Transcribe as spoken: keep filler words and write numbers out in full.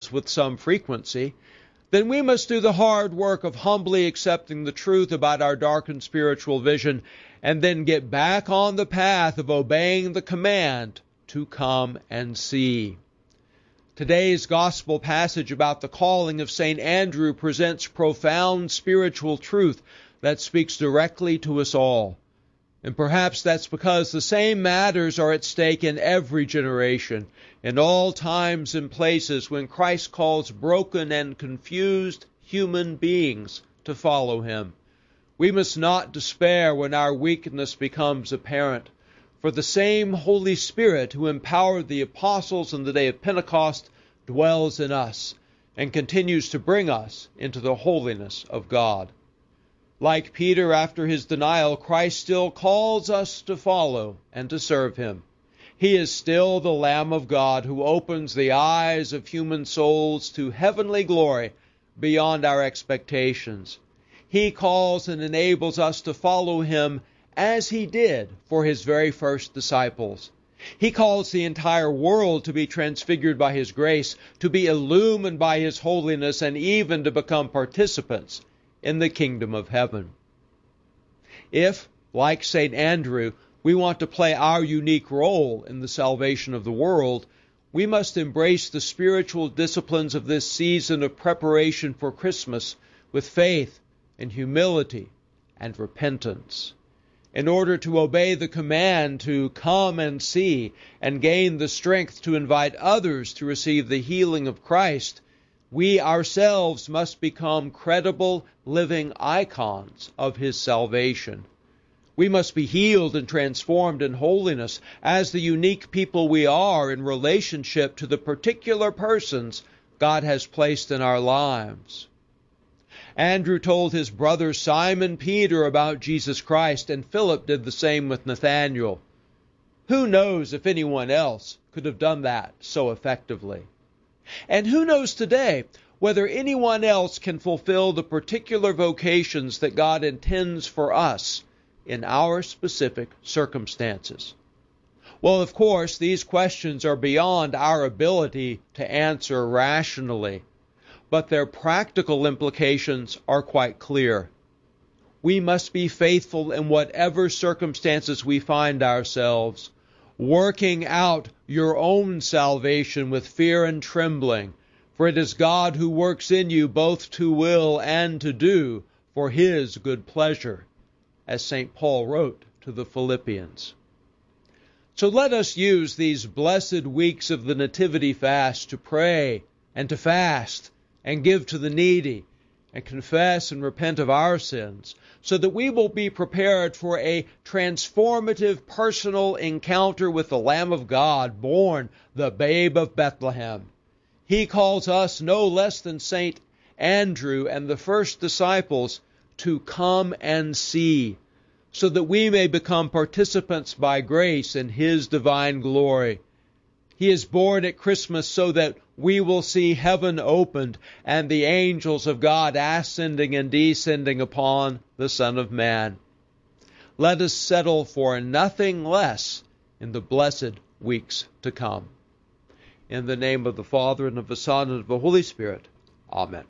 ourselves with some frequency, then we must do the hard work of humbly accepting the truth about our darkened spiritual vision and then get back on the path of obeying the command to come and see. Today's gospel passage about the calling of Saint Andrew presents profound spiritual truth that speaks directly to us all. And perhaps that's because the same matters are at stake in every generation, in all times and places when Christ calls broken and confused human beings to follow him. We must not despair when our weakness becomes apparent, for the same Holy Spirit who empowered the apostles in the day of Pentecost dwells in us and continues to bring us into the holiness of God. Like Peter after his denial, Christ still calls us to follow and to serve him. He is still the Lamb of God who opens the eyes of human souls to heavenly glory beyond our expectations. He calls and enables us to follow him as he did for his very first disciples. He calls the entire world to be transfigured by his grace, to be illumined by his holiness, and even to become participants in the kingdom of heaven. If, like Saint Andrew, we want to play our unique role in the salvation of the world, we must embrace the spiritual disciplines of this season of preparation for Christmas with faith and humility and repentance. In order to obey the command to come and see and gain the strength to invite others to receive the healing of Christ, we ourselves must become credible, living icons of his salvation. We must be healed and transformed in holiness as the unique people we are in relationship to the particular persons God has placed in our lives. Andrew told his brother Simon Peter about Jesus Christ, and Philip did the same with Nathanael. Who knows if anyone else could have done that so effectively? And who knows today whether anyone else can fulfill the particular vocations that God intends for us in our specific circumstances? Well, of course, these questions are beyond our ability to answer rationally, but their practical implications are quite clear. We must be faithful in whatever circumstances we find ourselves, working out your own salvation with fear and trembling, for it is God who works in you both to will and to do for his good pleasure, as Saint Paul wrote to the Philippians. So let us use these blessed weeks of the Nativity fast to pray and to fast and give to the needy and confess and repent of our sins, so that we will be prepared for a transformative personal encounter with the Lamb of God, born the babe of Bethlehem. He calls us no less than Saint Andrew and the first disciples to come and see, so that we may become participants by grace in his divine glory. He is born at Christmas so that we will see heaven opened and the angels of God ascending and descending upon the Son of Man. Let us settle for nothing less in the blessed weeks to come. In the name of the Father, and of the Son, and of the Holy Spirit. Amen.